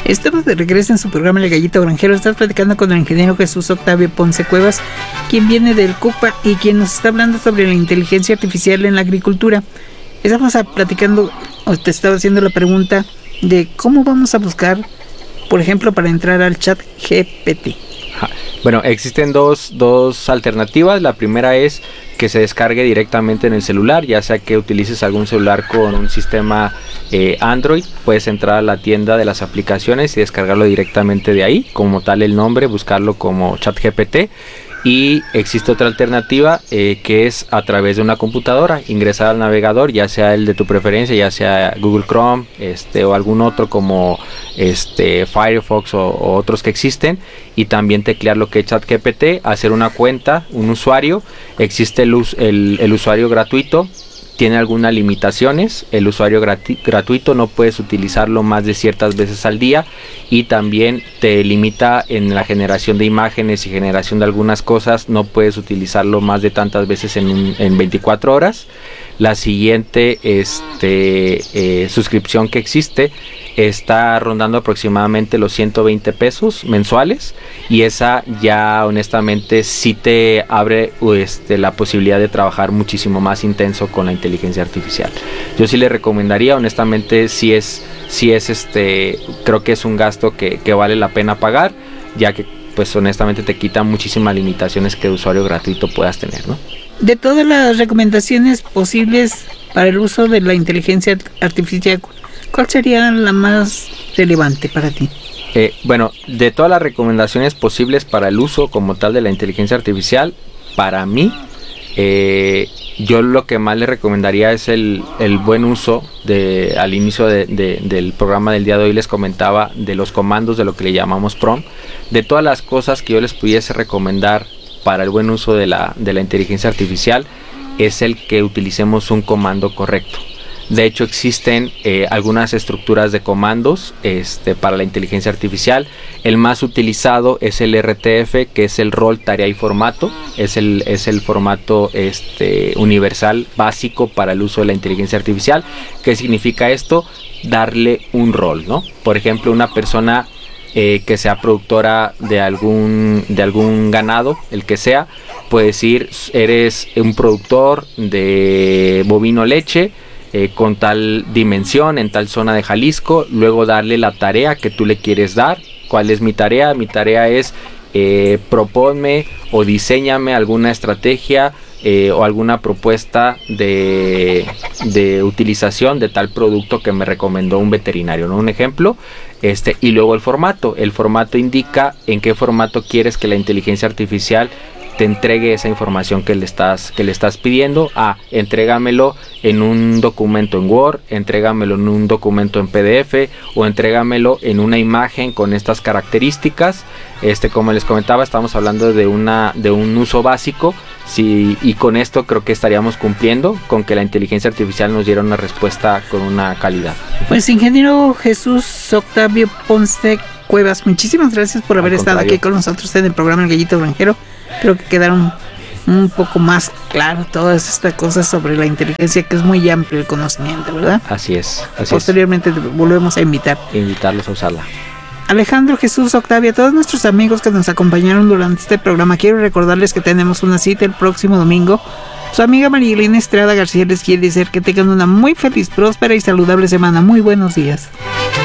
Estamos de regreso en su programa El Gallito Granjero. Estás platicando con el ingeniero Jesús Octavio Ponce Cuevas, quien viene del CUCPA y quien nos está hablando sobre la inteligencia artificial en la agricultura. Estamos platicando, o te estaba haciendo la pregunta de cómo vamos a buscar, por ejemplo, para entrar al chat GPT. Bueno, existen dos alternativas. La primera es que se descargue directamente en el celular, ya sea que utilices algún celular con un sistema Android. Puedes entrar a la tienda de las aplicaciones y descargarlo directamente de ahí, como tal el nombre, buscarlo como ChatGPT. Y existe otra alternativa que es a través de una computadora, ingresar al navegador, ya sea el de tu preferencia, ya sea Google Chrome o algún otro como Firefox o otros que existen, y también teclear lo que es ChatGPT, hacer una cuenta, un usuario. Existe el usuario gratuito. Tiene algunas limitaciones. El usuario gratuito no puedes utilizarlo más de ciertas veces al día, y también te limita en la generación de imágenes y generación de algunas cosas. No puedes utilizarlo más de tantas veces en 24 horas. La siguiente suscripción que existe está rondando aproximadamente los 120 pesos mensuales, y esa ya honestamente sí te abre la posibilidad de trabajar muchísimo más intenso con la inteligencia artificial. Yo sí le recomendaría, honestamente, creo que es un gasto que vale la pena pagar, ya que pues honestamente te quita muchísimas limitaciones que de usuario gratuito puedas tener, ¿no? De todas las recomendaciones posibles para el uso de la inteligencia artificial, ¿cuál sería la más relevante para ti? Bueno, de todas las recomendaciones posibles para el uso como tal de la inteligencia artificial, para mí, yo lo que más le recomendaría es el buen uso al inicio del programa del día de hoy les comentaba de los comandos, de lo que le llamamos prompt. De todas las cosas que yo les pudiese recomendar para el buen uso de la inteligencia artificial, es el que utilicemos un comando correcto. De hecho, existen algunas estructuras de comandos para la inteligencia artificial. El más utilizado es el RTF, que es el rol, tarea y formato. Es el formato universal básico para el uso de la inteligencia artificial. ¿Qué significa esto? Darle un rol, ¿no? Por ejemplo, una persona que sea productora de algún ganado, el que sea, puede decir: eres un productor de bovino leche, con tal dimensión, en tal zona de Jalisco. Luego darle la tarea que tú le quieres dar. ¿Cuál es mi tarea? Mi tarea es proponme o diséñame alguna estrategia o alguna propuesta de utilización de tal producto que me recomendó un veterinario, ¿no? Un ejemplo. Y luego el formato indica en qué formato quieres que la inteligencia artificial te entregue esa información que le estás pidiendo. Entrégamelo en un documento en Word, entrégamelo en un documento en PDF, o entrégamelo en una imagen con estas características. Como les comentaba, estamos hablando de un uso básico. Sí, y con esto creo que estaríamos cumpliendo con que la inteligencia artificial nos diera una respuesta con una calidad. Pues ingeniero Jesús Octavio Ponce Cuevas, muchísimas gracias por haber estado aquí con nosotros en el programa El Gallito Granjero. Creo que quedaron un poco más claro todas estas cosas sobre la inteligencia, que es muy amplio el conocimiento, ¿verdad? Así es. Posteriormente volvemos a invitarlos a usarla. Alejandro, Jesús, Octavio, a todos nuestros amigos que nos acompañaron durante este programa, quiero recordarles que tenemos una cita el próximo domingo. Su amiga Marilena Estrada García les quiere decir que tengan una muy feliz, próspera y saludable semana. Muy buenos días.